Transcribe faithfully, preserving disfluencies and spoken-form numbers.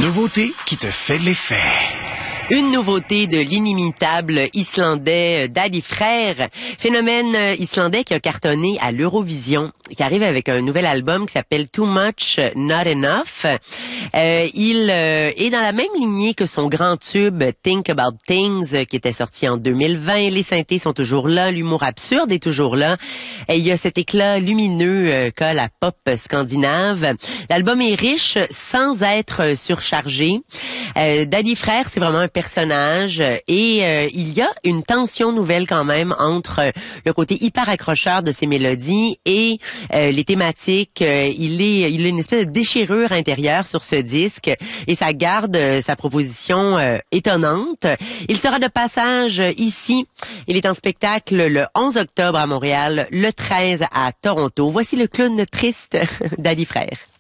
nouveauté qui te fait l'effet. Une nouveauté de l'inimitable Islandais Daði Freyr, phénomène islandais qui a cartonné à l'Eurovision, qui arrive avec un nouvel album qui s'appelle Too Much Not Enough. Euh, il euh, est dans la même lignée que son grand tube Think About Things, qui était sorti en deux mille vingt. Les synthés sont toujours là, l'humour absurde est toujours là. Et il y a cet éclat lumineux euh, qu'a la pop scandinave. L'album est riche sans être surchargé. Euh, Daði Freyr, c'est vraiment un personnage et euh, il y a une tension nouvelle quand même entre euh, le côté hyper accrocheur de ses mélodies et euh, les thématiques. Euh, il est il a une espèce de déchirure intérieure sur ce disque et ça garde euh, sa proposition euh, étonnante. Il sera de passage ici. Il est en spectacle le onze octobre à Montréal, le treize à Toronto. Voici le clown triste Daði Freyr.